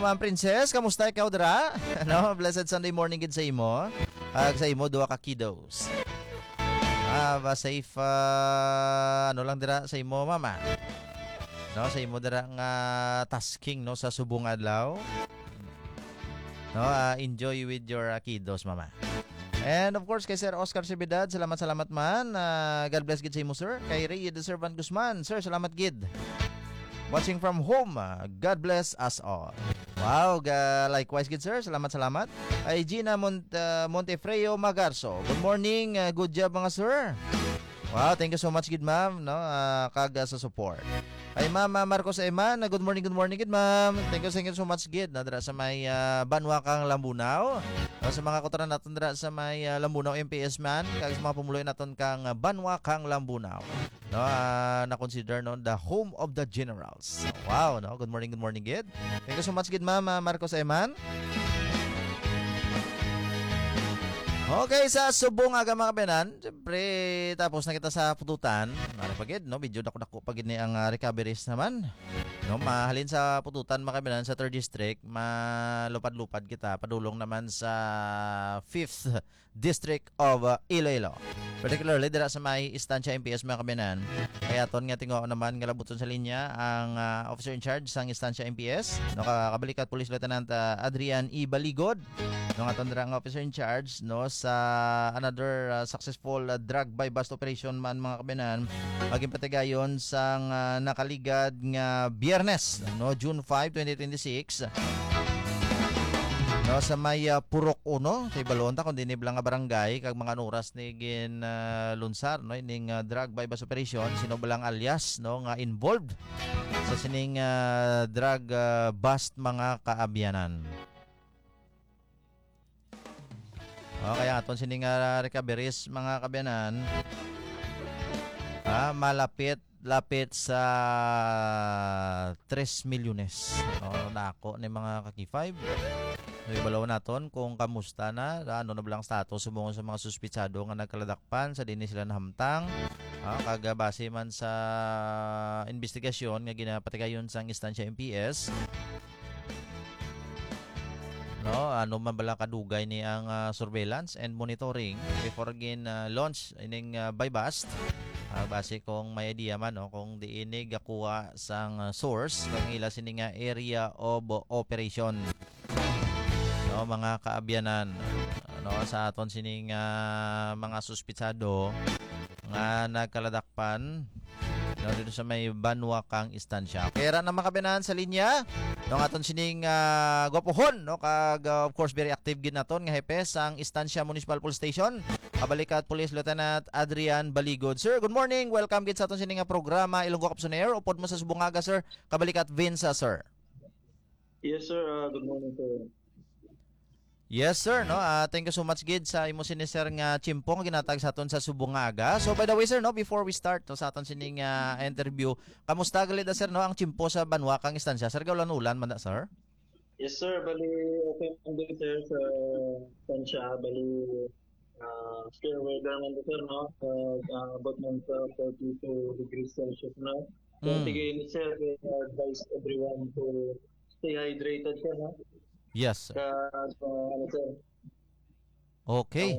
Ma'am Princess, kamusta ikaw dra? Ano, blessed Sunday morning gid sa imo. Sa imo duha ka kiddos. Ba safe ano lang dira sa imo mama. No, sa imo dira nga tasking no sa subong adlaw. No, enjoy with your kiddos mama. And of course kay Sir Oscar Sibidad, salamat man. God bless gid sa imo sir. Kay Ray the Servant Guzman, sir, salamat gid. Watching from home, God bless us all. Wow, likewise good sir. Salamat. Ay Gina Montefreo Magarso. Good morning, good job mga sir. Wow, thank you so much good ma'am, no? Kaga sa support. Ay Ma'am Marcos Eman, good morning good ma'am. Thank you so much good na dra sa may Banwakang Lambunaw. Sa mga kutoran naton dra sa may Lambunaw MPS man, kag sa mga pumuloy naton kang Banwakang Lambunaw. No, na consider no the home of the generals. Wow, no. Good morning good. Thank you so much good Ma'am Marcos Eman. Okay, sa subong aga mga kabenan, siyempre tapos na kita sa pututan. Naripagid, no? Medyo dako-dako pagid ni ang recoveries naman. No, mahalin sa pututan mga kabenan sa 3rd district, malupad-lupad kita padulong naman sa 5th district of Iloilo. Particularly dira sa may Estancia MPS mga kabenan. Kaya ton nga tingo naman nga labuton sa linya ang officer in charge sang Estancia MPS, no, kabalikat Police Lieutenant Adrian E. Baligod. No, aton dira nga officer in charge no sa another successful drug by bust operation man mga kabenan, maging patigayon sang nakaligad nga Biyernes no June 5, 2026. No, sa may Purok 1 kay Balonta kundi ni nga barangay kag mga oras ni gin lunsar no ining drug by bust operation, sino ba lang alias no nga involved sa sining drug bust mga kaabyanan. Kaya aton sining recoveries mga kabiyanan malapit sa 3 milyones. Nako ni mga kaki-5. Ibalaw naton kung kamusta na ano na bilang status sumungon sa mga suspitsado nga nagkaladakpan sa dinhi sila nahamtang. Kaga base man sa investigasyon nga ginapatigayon sa Estancia MPS. No, ano man bala kadugay ni ang surveillance and monitoring before again launch ining by bust. Base kung may idea man no kung diinig gakuha sang source kung ila sining area of operation. No, mga kaabyanan no sa aton sining mga suspitsado nga nagkaladakpan no dito sa may Banwakang Estancia. Kaya na makabenan sa linya no aton sining gwapohon no kag of course very active gid naton nga hepe sang Estancia Municipal Police Station. Kabalikat Police Lieutenant Adrian Baligod. Sir, good morning. Welcome gid sa aton sining programa Ilonggo Kapson Air. Upod mo sa Subungaga sir. Kabalikat Vince sir. Yes sir, good morning sir. Yes sir, no. Thank you so much gid sa imo siniser nga chimpong ginatag sa aton sa Subungaga. So by the way sir, no, before we start no, sa aton sining interview, kamusta galid sir no ang chimpo sa Banwakang Estancia? Sir, ulan man da sir? Yes sir, bali okay man din sir sa Estancia, bali fair weather man din sir no. About man sa 42 degrees Celsius no. So tigay ni sir, advise everyone to stay hydrated sir no. Yes sir. Ano sir? Okay.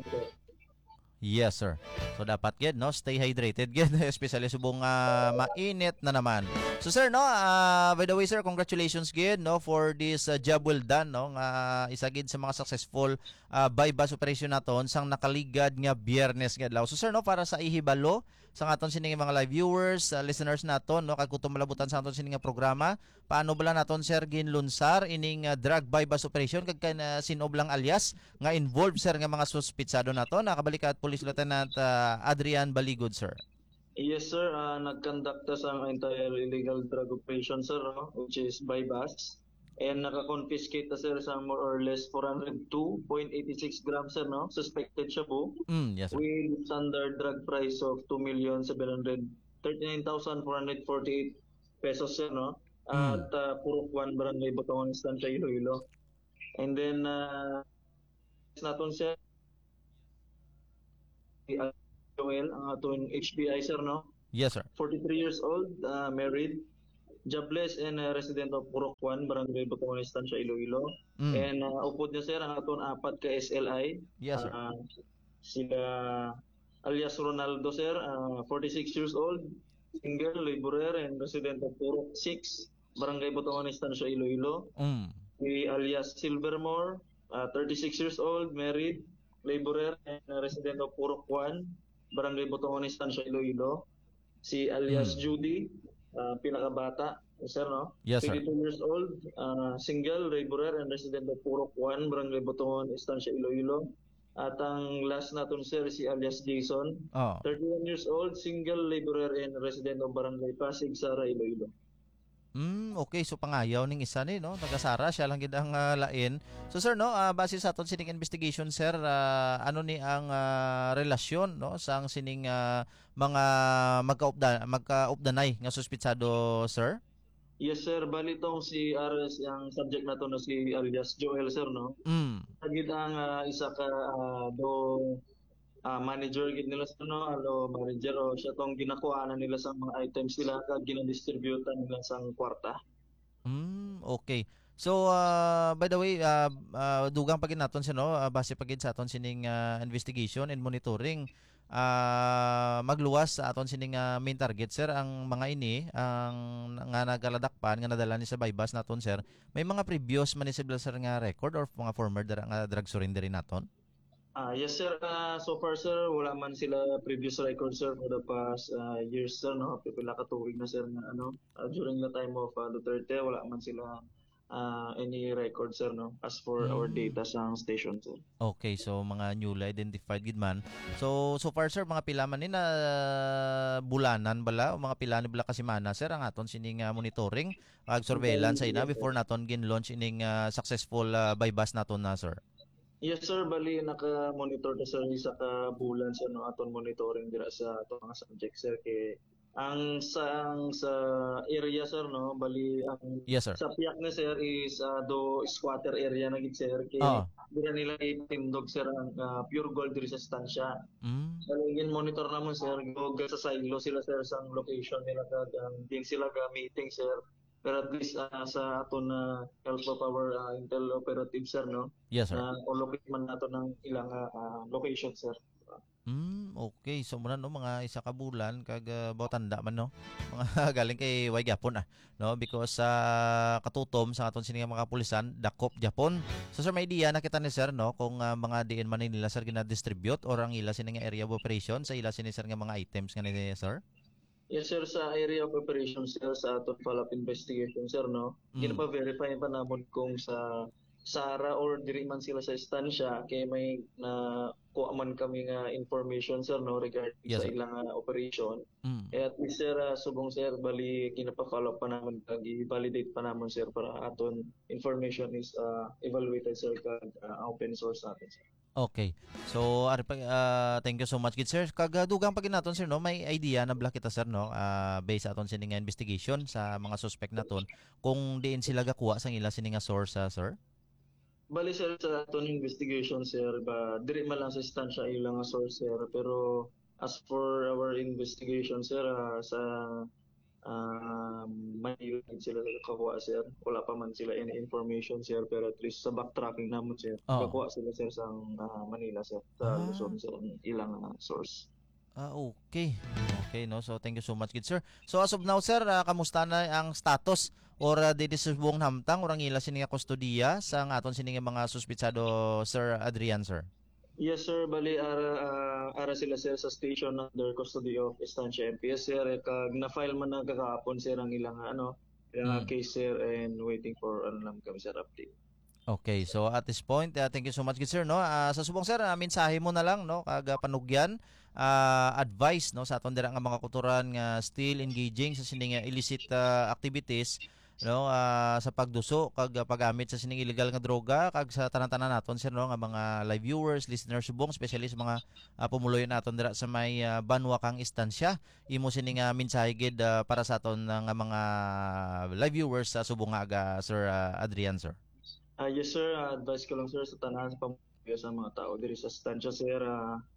Yes sir. So dapat gid no stay hydrated gid especially subong mainit na naman. So sir no by the way sir, congratulations gid no for this job well done no nga isa gid sa mga successful by bus operation naton sang nakaligad nga Biyernes nga adlaw. So sir no para sa ihibalo sa aton sining mga live viewers, listeners naton no kag kutom malabutan sa aton sining programa, paano bala naton sir ginlunsar ining drug by bus operation kag sinob lang alias nga involved sir nga mga suspitsado naton. Nakabalikat Police Lieutenant Adrian Baligod sir. Yes sir, nag-conduct sa entire illegal drug operation sir no, which is by bus. And naka-confiscate sir sa more or less 402.86 grams sir no, suspected shabu. Yes sir. With standard drug price of 2,739,448 pesos sir no. At Purok 1 Barangay Batangon Estancia Iloilo. And then naton sir Joel, ang aton HBI sir no. Yes sir. 43 years old, married. jobless and resident of Purok 1, Barangay Butuan, Estancia, Iloilo. Mm. And upod niya sir ang aton apat ka SLI. Yes, sir. Sila alias Ronaldo sir, 46 years old, single, laborer, and resident of Purok 6, Barangay Butuan, Estancia, Iloilo. Mm. Si alias Silvermore, 36 years old, married, laborer, and resident of Purok 1, Barangay Butuan, Estancia, Iloilo. Si alias Judy, pinakabata, sir, no? Yes, sir. 22 years old, single, laborer, and resident of Purok 1, Barangay Butuan, Estancia, Iloilo. At ang last natin, sir, si alias Jason, Oh. 31 years old, single, laborer, and resident of Barangay Pasig, Sara, Iloilo. Okay, so pangayaw ning isa ni no, taga-Sara siya lang gid ang lain. So sir no, base sa aton sining investigation sir, ano ni ang relasyon no sang sining mga magkaupdanay nga suspitsado sir? Yes, sir. Bali tong si Ares, ang subject na to na si alias Joel, sir, no? Mm. Agid ang isa ka manager gid nila sa no, manager o siya tong ginakuha nila sa mga items nila kag gina-distribute nila sa kwarta. Okay. So by the way, dugang pagin naton siya no, base pagin sa aton sining investigation and monitoring, magluwas sa aton sining main target sir ang mga ini ang nga nagaladakpan nga nadala ni sa bypass naton sir. May mga previous manisible sir nga record or mga former nga drug surrender naton? Yes sir, so far sir wala man sila previous record sir for the past years sir no, pipila ka tuig na sir na during the time of Duterte wala man sila any record sir no as for our data sa station sir. Okay, so mga newly identified gid man. So far sir mga pila man ni na bulanan bala o mga pila ni bala kasimana sir ang aton sining monitoring ag surveillance sa ina before naton gin-launch ining successful bypass naton na sir. Yes sir, bali naka-monitor na sir isa ka bulan sa no aton monitoring dira sa ato mga subject sir kay ang sa area sir no bali ang Yes sir. sa piyak na sir is do squatter area na gid sir kay dira nila itindog sir ang pure gold diri sa stansya. Bali gin monitor namon sir go sa silo sila sir sa location nila kag din sila ga meeting sir. Pero at least sa aton health of our intel operative sir no. Yes sir. Locate man nato ng ilang location sir. Okay. So muna no mga isa ka bulan kag bawtanda man no. Mga galing kay way Japon no because sa katutom sa aton sining mga pulisan dakop Japon. So sir may idea nakita ni sir no kung mga diin man nila sir gina-distribute or ang ila sining area of operation sa ila sining sir nga mga items nga ni sir? Yes sir, sa area of operations sir sa aton follow-up investigation sir no. Gina-verify pa namon kung sa Sara or diri man sila sa istansya kay may na kuha man kami nga information sir no regarding sa ilang operation. At least sir subong sir bali ginapa-follow pa namon kag i-validate pa namon sir para aton information is evaluated sir kag open source natin sir. Okay. So thank you so much gid sir. Kag dugang pagin naton sir no, may idea na bala kita sir no, based aton sining investigation sa mga suspect naton kung diin sila gakuha sang ila sining source sir. Bali sir sa aton investigation sir ba diri man lang sa istansya ilang source sir pero as for our investigation sir sa Manila sila nakakuha sir. Wala pa man sila any information sir pero at least sa backtracking namon sir. Nakakuha sila sir sa Manila sir. Sa Luzon sir ilang source. Okay. Okay no. So thank you so much gid sir. So as of now sir, kamusta na ang status or dito sa buong hamtang orang ila sining kustodiya sa aton sining mga suspitsado sir Adrian sir? Yes sir, bali ara sila sir sa station under custody of Estancia MPS sir kag na-file man na kakahapon sir ang ilang ilang case sir and waiting for lang kami sir update. Okay, so at this point, thank you so much good sir no. Sa subong sir, mensahe mo na lang no kag panugyan advice no sa aton dira nga mga kuturan nga still engaging sa sining illicit activities no sa pagduso kag paggamit sa sining illegal nga droga kag sa tanan-tanan naton sir no nga mga live viewers, listeners subong especially sa mga pumuloy naton dira sa may banwa kang istansya imo sining mensahe gid para sa aton nga mga live viewers sa subong nga sir Adrian sir. Yes sir, advice ko lang sir sa tanan sa pamilya sa mga tao diri sa istansya sir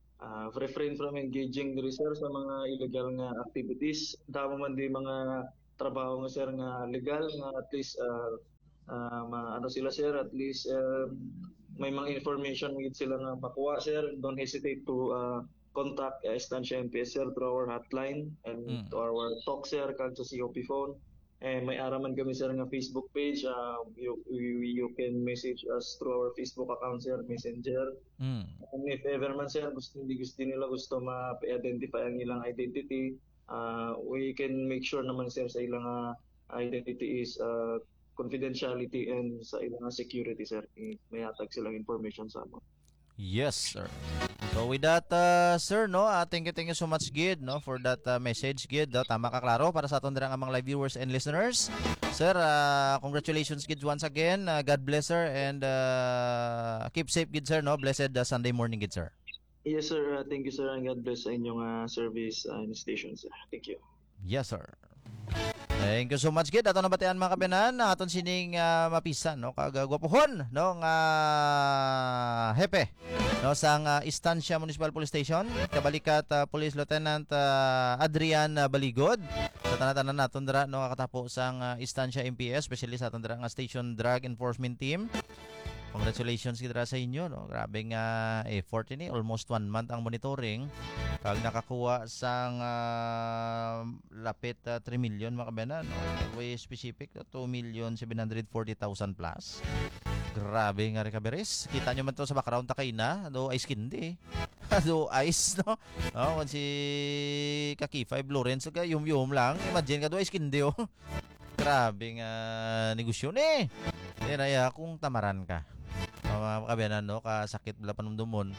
refrain from engaging diri sir sa mga illegal nga activities. Damo man di mga trabaho nga sir nga legal nga at least ano sila sir at least may mga information gid sila nga makuha sir. Don't hesitate to contact Estancia MPS sir through our hotline and to our talk sir kag sa COP phone. May araman kami sir nga Facebook page. You can message us through our Facebook account sir, Messenger. And if ever man sir gusto nila gusto ma-identify ang ilang identity, we can make sure naman sir sa ilang identity is confidentiality and sa ilang security sir. May hatag silang information sa amo. Yes, sir. So with that, sir, no, thank you so much, Gid, no, for that message, Gid. Tama ka, klaro, para sa aton dirang amang live viewers and listeners. Sir, congratulations, Gid, once again. God bless, sir, and keep safe, Gid, sir, no. Blessed Sunday morning, Gid, sir. Yes, sir. Thank you, sir, and God bless sa inyong service and station, sir. Thank you. Yes, sir. Thank you so much, Gid. Ato nabatian mga kabinan, aton sining mapisan, no, kagagwapohon, no, nga hepe, no, sang Estancia Municipal Police Station, kabalikat Police Lieutenant Adrian Baligod. Sa tanan-tanan naton dira, no, kakatapo sang Estancia MPS, especially sa aton dira nga Station Drug Enforcement Team. Congratulations kita sa inyo, no. Grabe nga effort ini, almost 1 month ang monitoring. Kag nakakuha sang lapit 3 million mga kabanan, no. Way specific, 2,740,000 plus. Grabe nga recoveries. Kita nyo man to sa background takay na, do ice candy. Do ice, no. Oh, si Kaki 5 Lawrence ka yum lang. Imagine ka do ice candy, oh. Grabe nga negosyo ni. Kaya kung tamaran ka. Mga kabanan, no, kasakit bala panumdumon.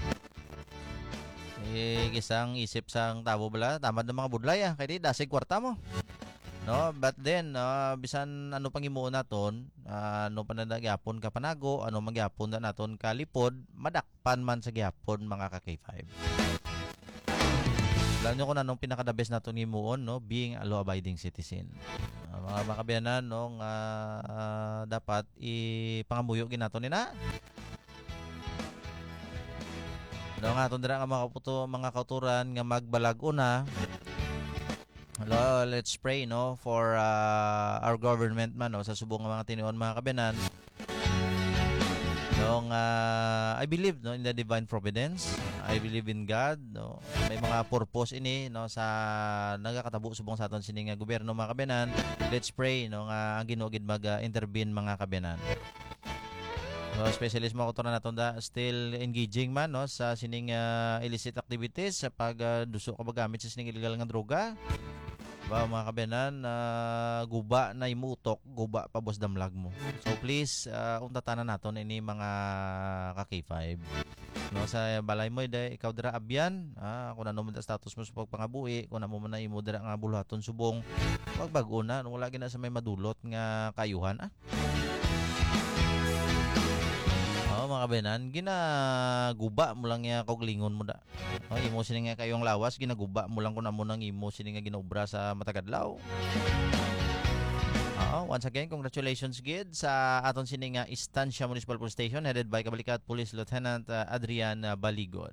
Kisang isip sang tabo bala, tamad ng mga budlay, kaya di dasig kwarta mo. No, but then bisan ano pang imuon naton, ano pa na gyapon ka panago, ano magyapon na naton kalipod, madakpan man sa gyapon mga ka-K5. Alam nyo kung anong pinaka-the best naton imuon, no, being a law-abiding citizen. Mga makabiyanan, no, dapat ipangamuyo ginaton nina. No, nga aton dira nga mga kauturan nga magbalag una. Hello, let's pray, no, for our government man, no, sa subong nga mga tinuon mga kabiyanan. No, I believe, no, in the divine providence. I believe in God, no. May mga purpose ini, no, sa nagakatabo subong sa aton sining gobyerno mga kabiyanan. Let's pray, no, nga ang Ginoo gid mag-intervene mga kabiyanan. No, specialist mga kauturan naton da still engaging man, no, sa sining illicit activities sa pagduso ka magamit sa sining illegal nga droga. Ba mga kabiyanan, guba na imutok, guba pa boss damlag mo. So please, untatanan naton ini mga ka-K5. No, sa balay mo day ikaw dira abyan, kung ano man status mo sa pagpangabuhi, kung ano man na imo dira nga buluhaton subong, wag bag-o na, wala gina sa may madulot nga kayuhan. Mga kabiyanan, ginaguba mo lang nga koglingon mo da. Imo sini nga kayong lawas, ginaguba mo lang kung amo nang imo sini nga ginaobra sa matagadlaw. Once again, congratulations, Gid, sa aton sini nga Estancia Municipal Police Station headed by kabalikat Police Lieutenant Adrian Baligod.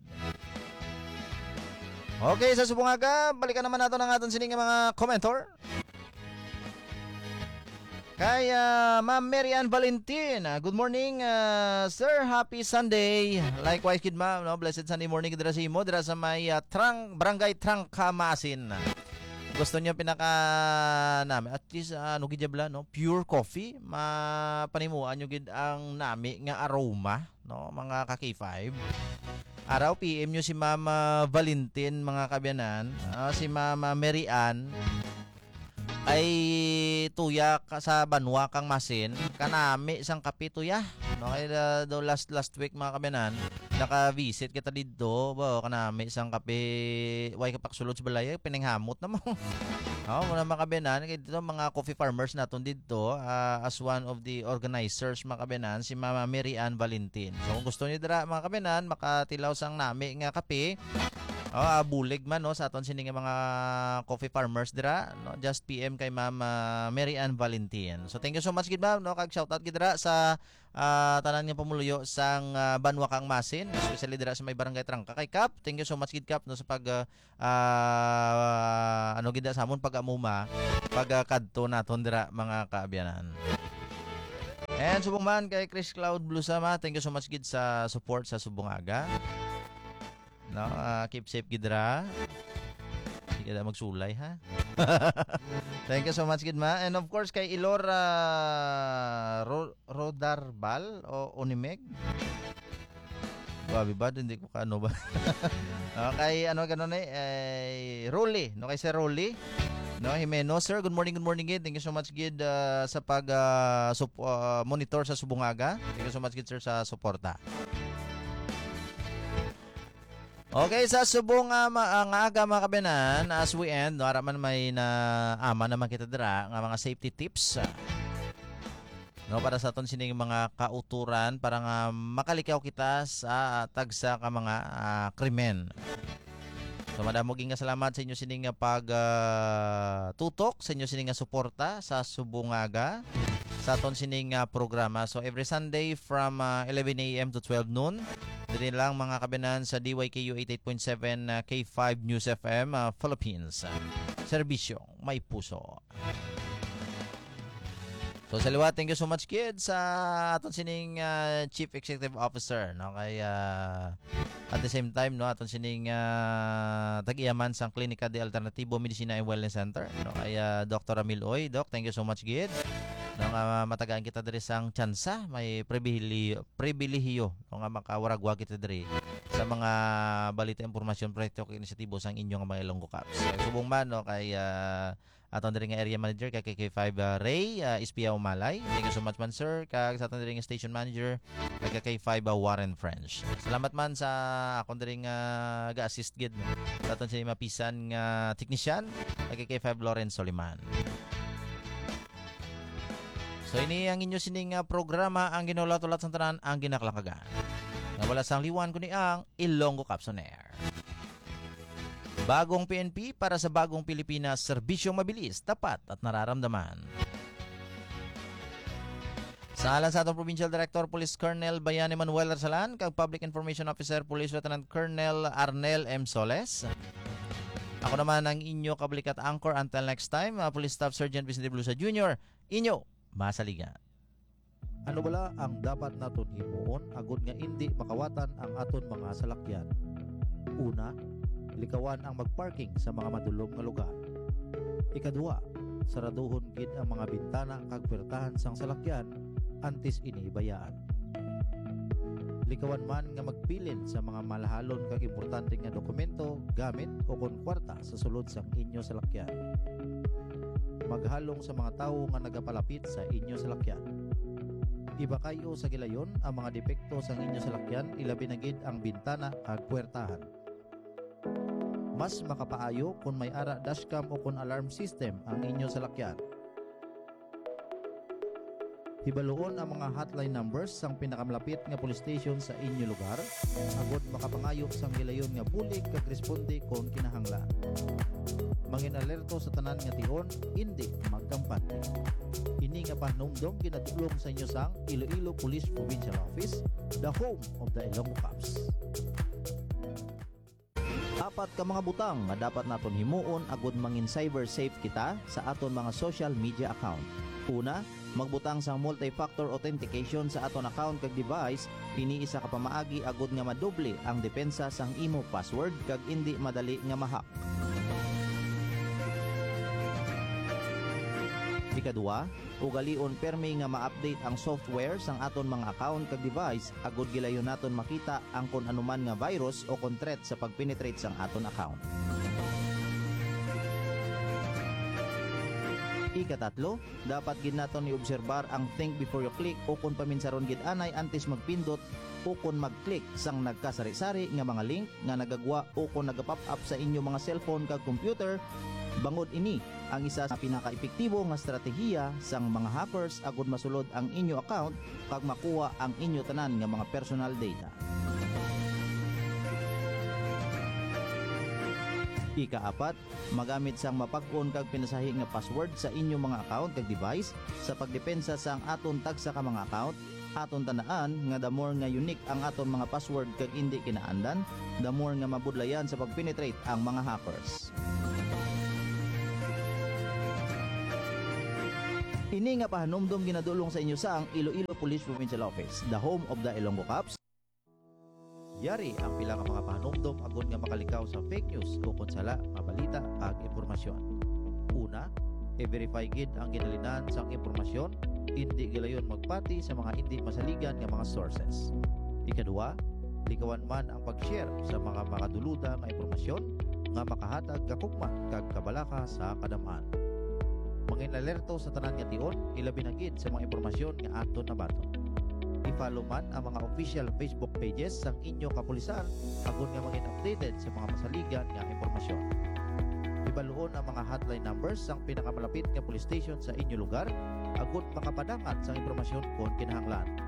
Okay, sa subong aga, balikan naman nato ng aton sini nga mga commentor. Kay Ma'am Marian Valentin, good morning, sir, happy Sunday. Likewise, Kid Ma'am, no, blessed Sunday morning dira sa imo, dira sa may Barangay Trangkamasin. Gusto niyo pinaka namin at least ano gid bla, no, pure coffee, mapanimuan niyo gid ang nami nga aroma, no, mga ka-K5. Araw PM niyo si Ma'am Valentin mga kabiyanan, si Ma'am Marian ay tuya ka sa banwa kang masin kanami sang kape tuya, no, kay do last week mga kabiyanan naka-visit kita dito ba kanami sang kape way kapaksulod sa balay pininghamot na mo. Mga kabiyanan kay dito mga coffee farmers naton dito, as one of the organizers mga kabiyanan si Mama Marian Valentin. So kung gusto niyo dira mga kabiyanan makatilaw sang nami nga kape, bulig man, no, sa aton sini nga mga coffee farmers dira, no, just PM kay Ma'am Marian Valentin. So thank you so much gid ma'am, no, kag shout out gid dira sa tanan nga pamuluyo sang banwa kang masin, especially dira sa may barangay Trangka kay Kap. Thank you so much gid Kap, no, sa pag ano gid sa amon pag-amuma pagkadto naton dira mga kaabyanan. And subong man kay Chris Cloud Blusama, thank you so much gid sa support sa Subongaga. No, keep safe gid ra. Hindi ka magsulay ha. Thank you so much gid ma. And of course kay Ilor Rodarbal o Unimeg. Babi ba hindi ko kaano ba. Okay, ano ganon Rolly, no kay Sir Rolly. No, Jimeno, sir, good morning gid. Thank you so much gid sa pag monitor sa Subongaga. Thank you so much gid sir sa suporta. Okay, sa subong nga aga mga kabenan, as we end, no, araman may na ama naman kita dira nga mga safety tips. No, para sa aton sining mga kauturan para nga makalikaw kita sa tagsa ka mga krimen. So madamo ging nga salamat sa inyo sining pag tutok, sa inyo sining suporta sa Subongaga sa aton sining programa. So every Sunday from 11 a.m. to 12 noon, diri lang mga kabenan sa DYKU 88.7 K5 News FM Philippines. Serbisyo may puso. So sa liwat, thank you so much kids sa aton sining Chief Executive Officer, no, kay at the same time, no, aton sining tag-iyaman sang Klinika de Alternativo Medicina and Wellness Center, no, kay Dr. Ramil Oy. Doc, thank you so much gid. No, nga matagaan kita diri sang tsansa, may pribilehiyo no, nga makawaragwa kita diri sa mga balita, impormasyon, proyekto kay inisyatibo sang inyong mga Ilonggo Caps. Subong man, no, kay aton diri nga area manager kay KK5 Ray Espiao Malay. Thank you so much man sir. Kag sa aton diri nga station manager kay KK5 Warren French. Salamat man sa akon diri nga ga-assist gid no. Sa aton sa mapisan nga technician kay KK5 Lawrence Soliman. So ini ang inyo sining programa ang ginulatulat sa tanan ang ginaklakagan. Nga wala sang liwan kundi ang Ilonggo Caps on Air. Bagong PNP para sa bagong Pilipinas, serbisyong mabilis, tapat at nararamdaman. Sa alam sa atong Provincial Director Police Colonel Bayani Manuel Arsalan, kag Public Information Officer Police Lieutenant Colonel Arnel M. Soles. Ako naman ang inyo kablikat anchor until next time, Police Staff Sergeant Vicente Blusa Jr. Inyo, masaliga. Ano bala ang dapat naton himuon agud nga hindi makawatan ang aton mga salakyan? Una, likawan ang magparking sa mga madulom nga lugar. Ikadua, saraduhon gid ang mga bintana kag pertahan sang salakyan antes ini bayaan. Likawan man nga magpilin sa mga malahalon kag importante nga dokumento, gamit o kon kwarta sa sulod sang inyo salakyan. Maghalong sa mga tawo nga nagapalapit sa inyo salakyan. Iba kayo sa gilayon ang mga depekto sang inyo salakyan, ilabi na gid ang bintana kag puwertahan. Mas makapaayo kung may ara dashcam o kung alarm system ang inyo salakyan. Hibaluon ang mga hotline numbers sang pinakamalapit nga police station sa inyo lugar, agod makapangayo sang gilayon nga bulig kag responde kung kinahanglan. Mangin alerto sa tanan nga tion, hindi magkampante. Ini nga panumdom ginatulong sa inyo sang Iloilo Police Provincial Office, the home of the Ilonggo Caps. Apat ka mga butang nga dapat naton himuon agud mangin cyber safe kita sa aton mga social media account. Una, magbutang sa multi-factor authentication sa aton account kag device, iniisa ka pamaagi agud nga madoble ang depensa sang imo password kag indi madali nga mahack. Ikadua, ugalion permi nga ma-update ang software sang aton mga account kag device agud gilayon naton makita ang kun anuman nga virus o kon threat sa pagpenetrate sang aton account. Ikatatlo, dapat gid naton iobserbar ang think before you click o kun paminsaron gid anay antes magpindot o kun mag-click sang nagkasari-sari nga mga link nga nagagwa o kun nagapop up sa inyo mga cellphone kag computer. Bangod ini ang isa sa pinaka-epektibo nga estratehiya sang mga hackers agud masulod ang inyo account kag makuha ang inyo tanan nga mga personal data. Ikaapat, magamit sang mapag-on kag pinasahi nga password sa inyo mga account kag device sa pagdepensa sang aton tagsa ka mga account. Aton tanaan nga the more nga unique ang aton mga password kag indi kinaandan, the more nga mabudlayan sa pagpenetrate ang mga hackers. Ini nga pahanumdom ginadulong sa inyo sa ang Iloilo Police Provincial Office, the home of the Ilonggo Cops. Yari ang pila ka mga pahanumdom agud nga makalikaw sa fake news o konsala nga balita ag impormasyon. Una, i-verify gid ang ginalinan sang impormasyon, hindi gilayon magpati sa mga hindi masaligan nga mga sources. Ikaduha, likawan man ang pag-share sa mga makaduluta nga impormasyon nga makahatag kakugma kag kabalaka sa kadamaan. Mangin alerto sa tanan nga tion, ilabi na gid sa mga impormasyon nga aton nabaton. I-follow man ang mga official Facebook pages sang inyo kapulisan agon nga mangin updated sa mga masaligan nga impormasyon. Ibaluon ang mga hotline numbers sang pinakamalapit nga police station sa inyo lugar agon makapadangat sang impormasyon kon kinahanglan.